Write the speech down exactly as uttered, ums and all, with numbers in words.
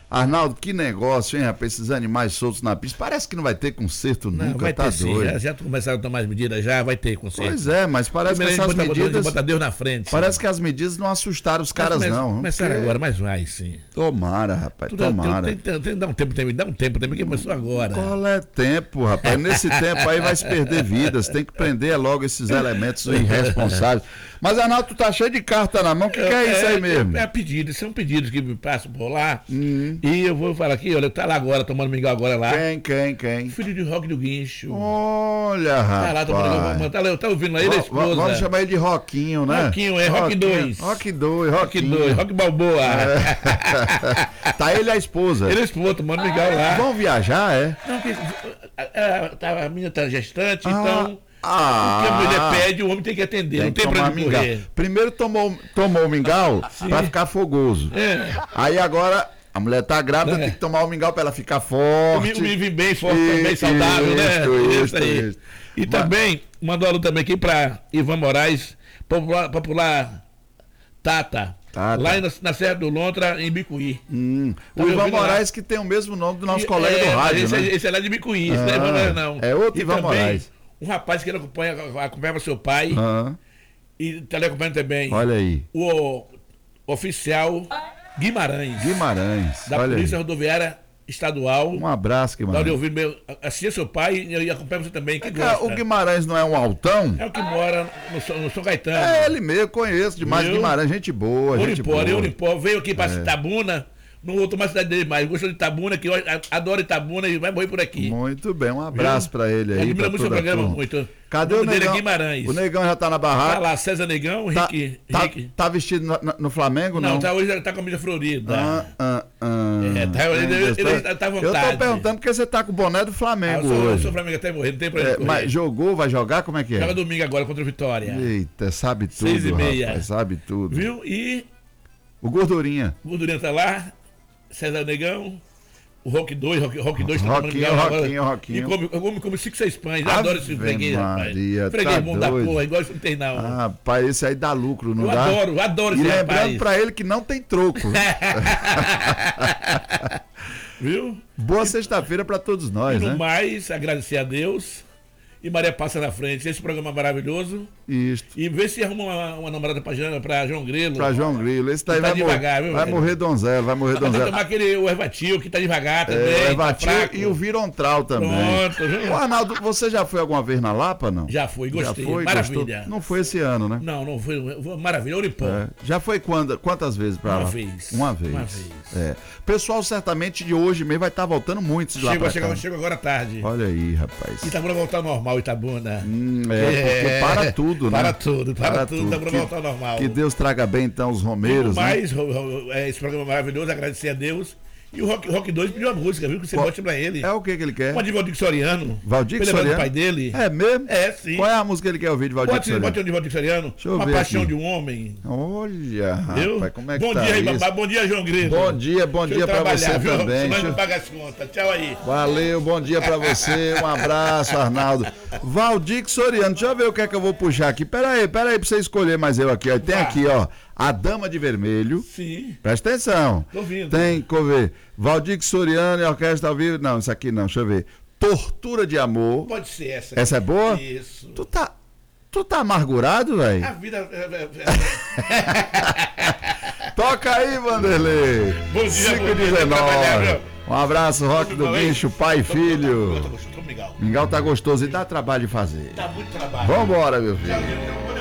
Arnaldo, que negócio, hein, rapaz? Esses animais soltos na pista. Parece que não vai ter conserto não, nunca, vai tá ter, doido. Sim, já, já começaram a tomar as medidas, já vai ter conserto. Pois é, mas parece Primeiro que essas bota, medidas... Bota Deus na frente. Parece sim. que as medidas não assustaram os caras, mas, não. Começaram porque... agora, mas vai, sim. Tomara, rapaz, Tudo, tomara. Tem, tem, tem, dá um tempo, tem, dá um tempo também, que começou agora. Qual é tempo, rapaz? Nesse tempo aí vai se perder vidas. Tem que prender logo esses elementos irresponsáveis. Mas, Arnaldo, tu tá cheio de carta na mão. O que, que é isso aí mesmo? É, é pedido, são pedidos que me passam por lá. Hum. E eu vou falar aqui, olha, tá lá agora, tomando mingau agora lá. Quem, quem, quem? Filho de Rock do Guincho. Olha, rapaz. Tá lá, tomando, tá, lá, tá ouvindo aí, ele é esposa. Vamos chamar ele de Roquinho, né? Roquinho, é Rock dois. Rock dois, Rock dois, Rock Balboa. É. Tá ele e a esposa. Ele é esposa, tomando mingau lá. Vão viajar, é? Não, que, a, a, a menina tá gestante, ah. então... Ah, o que a mulher pede, o homem tem que atender, tem não tem que pra tomar onde mingau. correr. Primeiro tomou, tomou o mingau pra ficar fogoso. É. Aí agora a mulher tá grávida, é. tem que tomar o mingau pra ela ficar forte. O mingau bem forte, e, bem saudável, isso, né? Isso, isso aí. Isso. E Mas... também, mandou alô também aqui pra Ivan Moraes, popular, popular Tata. Tata. Lá na, na Serra do Lontra, em Bicuí. Hum. Tá o Ivan Moraes, lá? Que tem o mesmo nome do nosso e, colega é, do rádio, esse, né? Esse é lá de Bicuí, ah, esse não é Ivan Moraes, não. É outro e Ivan também, Moraes. Um rapaz que ele acompanha, acompanhava seu pai. Ah. E está lhe acompanhando também. Olha aí. O oficial Guimarães. Guimarães. Da olha Polícia aí. Rodoviária Estadual. Um abraço, Guimarães. Tá ouvindo meu, assim é seu pai e acompanha você também. Que é, gosta. O Guimarães não é um altão? É o que mora no, no São Caetano. É ele mesmo, conheço demais. Meu? Guimarães, gente boa. Unipó, gente boa. Unipó, veio aqui para é. Itabuna. Não voltou mais cidade dele mais. Gostou de Itabuna, que eu adoro Itabuna e vai morrer por aqui. Muito bem, um abraço para ele aí. Admira muito o programa, muito. Cadê o, o Negão? É Guimarães. O Negão já tá na barraca. Tá lá, César Negão, tá, Rick, tá, Rick. Tá vestido no, no Flamengo, não? Não, tá, hoje tá com a camisa florida. Ah, ah, ah. É, tá, ele, ele, ele tá à vontade. Eu tô perguntando porque você tá com o boné do Flamengo ah, eu sou, hoje. Eu sou Flamengo até morrer, não tem pra ele é, Mas jogou, vai jogar? Como é que é? Joga domingo agora contra o Vitória. Eita, sabe tudo, Seis e meia. Rapaz, sabe tudo. Viu? E... O Gordurinha. O Gordurinha tá lá, César Negão... O Rock dois, Rock, Rock dois tá Roquinho, Roquinho, Roquinho. E come, come, come cinco, seis pães. Eu adoro esse freguês, rapaz. Freguês tá bom da porra, igual isso não tem não. Ah, rapaz, esse aí dá lucro, não eu dá? Eu adoro, eu adoro e esse lembrando rapaz. pra ele que não tem troco. Viu? Boa sexta-feira pra todos nós, e no né? mais, agradecer a Deus. E Maria passa na frente. Esse programa é maravilhoso. Isso. E vê se arruma uma, uma namorada pra, pra João Grilo. Pra João Grilo. Esse daí tá vai, devagar, morrer, viu, vai velho? morrer donzela, vai morrer donzela. Tem que tomar aquele, o Ervatil, que tá devagar também. É, o Ervatil tá e o Virontral também. Pronto, viu? Ô, Arnaldo, você já foi alguma vez na Lapa, não? Já fui, gostei. Já foi, maravilha. Gostou? Não foi esse ano, né? Não, não foi. Maravilha, Unipó. É. Já foi quando, quantas vezes pra uma lá? Vez. Uma vez. Uma vez. É. Pessoal, certamente de hoje mesmo vai estar voltando muitos de lá chego, pra chego, cá. chego agora à tarde. Olha aí, rapaz. Itabuna voltar ao normal, Itabuna. Hum, é, porque É. para tudo, né? Para tudo, para, Para tudo, tudo. Itabuna voltar ao normal. Que Deus traga bem, então, os romeiros, e né? mais, é, esse programa maravilhoso, agradecer a Deus. E o Rock, Rock dois pediu uma música, viu? Que você Qual, bote pra ele. É o que que ele quer? Uma de Valdir Soriano. Valdir Soriano? do pai dele. É mesmo? É, sim. Qual é a música que ele quer ouvir de Valdir bote, Soriano? Bote um de Valdir Soriano. Deixa eu Uma ver Paixão aqui. de um Homem. Olha, viu? rapaz, como é que bom tá dia aí, isso? babá. Bom dia, João Grilo. Bom dia, bom Deixa dia pra você viu? também. Senão Deixa... não paga as contas. Tchau aí. Valeu, bom dia pra você. Um abraço, Arnaldo. Valdir Soriano, deixa eu ver o que é que eu vou puxar aqui. Pera aí, pera aí pra você escolher mais eu aqui. Ó. Tem aqui, ó, A Dama de Vermelho. Sim. Presta atenção. Tô ouvindo. Tem, deixa eu ver. Valdir Soriano e Orquestra ao Vivo. Não, isso aqui não, deixa eu ver. Tortura de Amor. Pode ser essa. Essa é boa? Isso. Tu tá, tu tá amargurado, velho? A vida... Toca aí, Vanderlei. Bom dia, cinco bom e dia. dezenove. Um abraço, Rock do Bom, Bicho, pai e filho. Mingau. Mingau tá gostoso e dá trabalho de fazer. Dá muito trabalho. Vambora, meu filho. Tchau,